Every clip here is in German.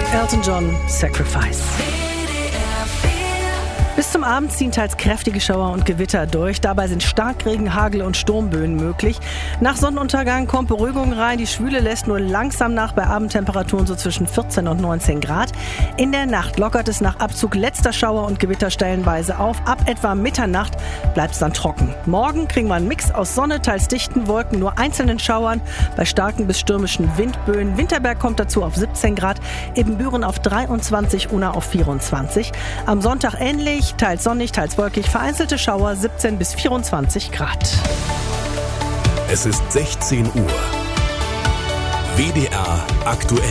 Elton John, Sacrifice. Bis zum Abend ziehen teils kräftige Schauer und Gewitter durch. Dabei sind Starkregen, Hagel und Sturmböen möglich. Nach Sonnenuntergang kommt Beruhigung rein. Die Schwüle lässt nur langsam nach bei Abendtemperaturen so zwischen 14 und 19 Grad. In der Nacht lockert es nach Abzug letzter Schauer und Gewitter stellenweise auf. Ab etwa Mitternacht bleibt es dann trocken. Morgen kriegen wir einen Mix aus Sonne, teils dichten Wolken, nur einzelnen Schauern bei starken bis stürmischen Windböen. Winterberg kommt dazu auf 17 Grad, Ibbenbüren auf 23, Unna auf 24. Am Sonntag ähnlich. Teils sonnig, teils wolkig, vereinzelte Schauer 17 bis 24 Grad. Es ist 16 Uhr. WDR aktuell.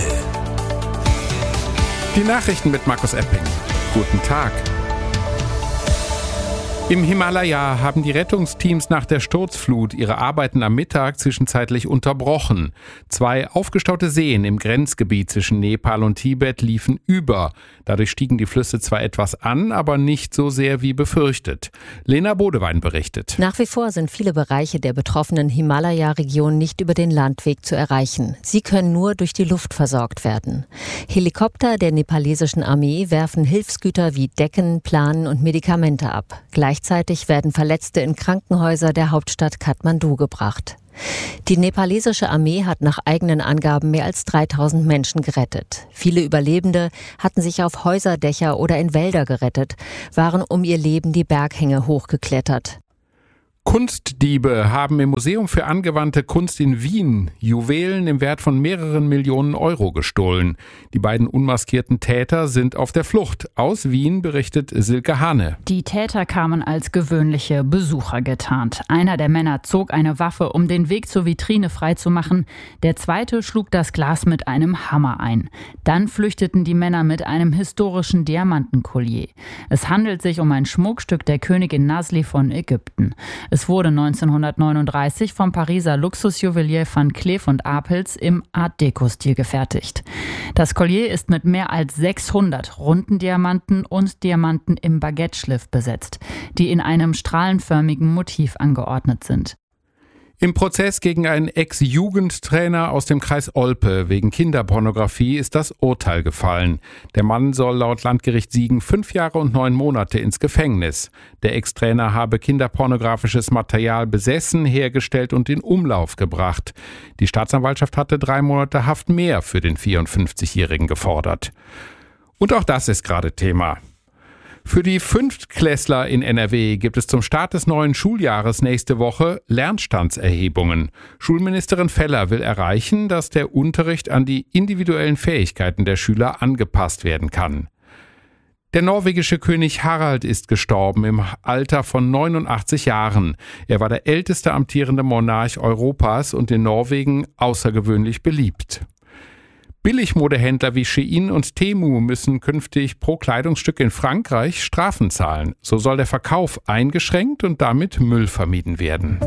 Die Nachrichten mit Markus Epping. Guten Tag. Im Himalaya haben die Rettungsteams nach der Sturzflut ihre Arbeiten am Mittag zwischenzeitlich unterbrochen. 2 aufgestaute Seen im Grenzgebiet zwischen Nepal und Tibet liefen über. Dadurch stiegen die Flüsse zwar etwas an, aber nicht so sehr wie befürchtet. Lena Bodewein berichtet. Nach wie vor sind viele Bereiche der betroffenen Himalaya-Region nicht über den Landweg zu erreichen. Sie können nur durch die Luft versorgt werden. Helikopter der nepalesischen Armee werfen Hilfsgüter wie Decken, Planen und Medikamente ab. Gleichzeitig werden Verletzte in Krankenhäuser der Hauptstadt Kathmandu gebracht. Die nepalesische Armee hat nach eigenen Angaben mehr als 3000 Menschen gerettet. Viele Überlebende hatten sich auf Häuserdächer oder in Wälder gerettet, waren um ihr Leben die Berghänge hochgeklettert. Kunstdiebe haben im Museum für angewandte Kunst in Wien Juwelen im Wert von mehreren Millionen Euro gestohlen. Die beiden unmaskierten Täter sind auf der Flucht. Aus Wien berichtet Silke Hane. Die Täter kamen als gewöhnliche Besucher getarnt. Einer der Männer zog eine Waffe, um den Weg zur Vitrine freizumachen. Der zweite schlug das Glas mit einem Hammer ein. Dann flüchteten die Männer mit einem historischen Diamantenkollier. Es handelt sich um ein Schmuckstück der Königin Nasli von Ägypten. Es wurde 1939 vom Pariser Luxusjuwelier Van Cleef & Arpels im Art-Deco-Stil gefertigt. Das Collier ist mit mehr als 600 runden Diamanten und Diamanten im Baguette-Schliff besetzt, die in einem strahlenförmigen Motiv angeordnet sind. Im Prozess gegen einen Ex-Jugendtrainer aus dem Kreis Olpe wegen Kinderpornografie ist das Urteil gefallen. Der Mann soll laut Landgericht Siegen 5 Jahre und 9 Monate ins Gefängnis. Der Ex-Trainer habe kinderpornografisches Material besessen, hergestellt und in Umlauf gebracht. Die Staatsanwaltschaft hatte 3 Monate Haft mehr für den 54-Jährigen gefordert. Und auch das ist gerade Thema. Für die Fünftklässler in NRW gibt es zum Start des neuen Schuljahres nächste Woche Lernstandserhebungen. Schulministerin Feller will erreichen, dass der Unterricht an die individuellen Fähigkeiten der Schüler angepasst werden kann. Der norwegische König Harald ist gestorben im Alter von 89 Jahren. Er war der älteste amtierende Monarch Europas und in Norwegen außergewöhnlich beliebt. Billigmodehändler wie Shein und Temu müssen künftig pro Kleidungsstück in Frankreich Strafen zahlen. So soll der Verkauf eingeschränkt und damit Müll vermieden werden.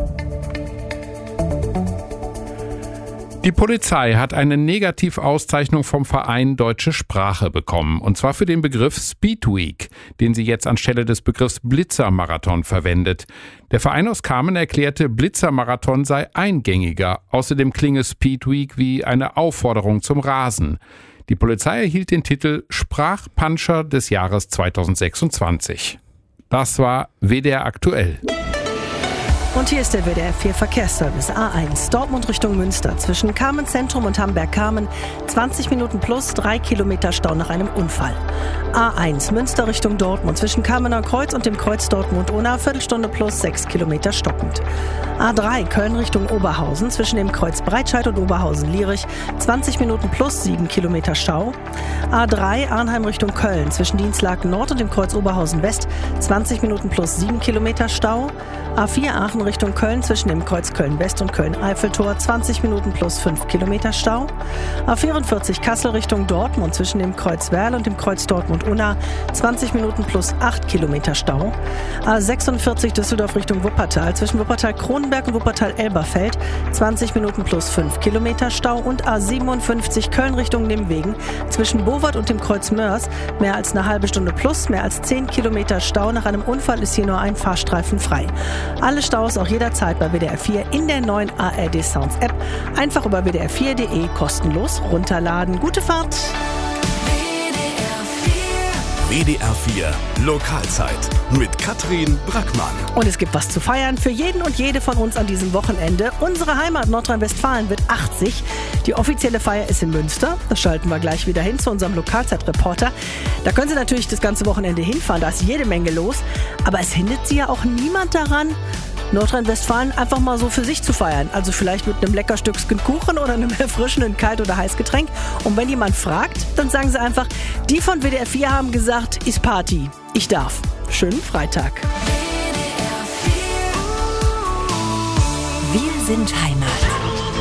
Die Polizei hat eine Negativauszeichnung vom Verein Deutsche Sprache bekommen, und zwar für den Begriff Speedweek, den sie jetzt anstelle des Begriffs Blitzermarathon verwendet. Der Verein aus Kamen erklärte, Blitzermarathon sei eingängiger. Außerdem klinge Speedweek wie eine Aufforderung zum Rasen. Die Polizei erhielt den Titel Sprachpuncher des Jahres 2026. Das war WDR aktuell. Und hier ist der WDR 4 Verkehrsservice A1 Dortmund Richtung Münster zwischen Kamen Zentrum und Hamberg-Kamen 20 Minuten plus 3 Kilometer Stau nach einem Unfall. A1 Münster Richtung Dortmund zwischen Kamener Kreuz und dem Kreuz Dortmund-Unna Viertelstunde plus 6 Kilometer stockend. A3 Köln Richtung Oberhausen zwischen dem Kreuz Breitscheid und Oberhausen-Lierich 20 Minuten plus 7 Kilometer Stau. A3 Arnheim Richtung Köln zwischen Dienstlaken Nord und dem Kreuz Oberhausen-West 20 Minuten plus 7 Kilometer Stau. A4 Aachen Richtung Köln zwischen dem Kreuz Köln-West und Köln-Eiffeltor 20 Minuten plus 5 Kilometer Stau. A44 Kassel Richtung Dortmund zwischen dem Kreuz Werl und dem Kreuz Dortmund-Unna 20 Minuten plus 8 Kilometer Stau. A46 Düsseldorf Richtung Wuppertal zwischen Wuppertal-Kronenberg und Wuppertal-Elberfeld 20 Minuten plus 5 Kilometer Stau. Und A57 Köln Richtung Nimwegen zwischen Bowart und dem Kreuz Mörs mehr als eine halbe Stunde plus mehr als 10 Kilometer Stau. Nach einem Unfall ist hier nur ein Fahrstreifen frei. Alle Staus auch jederzeit bei WDR 4 in der neuen ARD Sounds App. Einfach über wdr4.de kostenlos runterladen. Gute Fahrt! WDR 4 Lokalzeit mit Katrin Brackmann. Und es gibt was zu feiern für jeden und jede von uns an diesem Wochenende. Unsere Heimat Nordrhein-Westfalen wird 80. Die offizielle Feier ist in Münster. Das schalten wir gleich wieder hin zu unserem Lokalzeitreporter. Da können Sie natürlich das ganze Wochenende hinfahren. Da ist jede Menge los. Aber es hindert Sie ja auch niemand daran, Nordrhein-Westfalen einfach mal so für sich zu feiern. Also vielleicht mit einem lecker Stückchen Kuchen oder einem erfrischenden Kalt- oder Heißgetränk. Und wenn jemand fragt, dann sagen Sie einfach, die von WDR 4 haben gesagt, ist Party. Ich darf. Schönen Freitag. Wir sind Heimat.